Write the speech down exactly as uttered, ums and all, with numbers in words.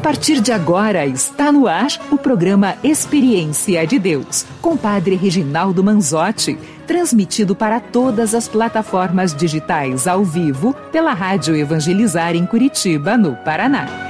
partir de agora está no ar o programa Experiência de Deus, com o Padre Reginaldo Manzotti, transmitido para todas as plataformas digitais ao vivo pela Rádio Evangelizar em Curitiba, no Paraná.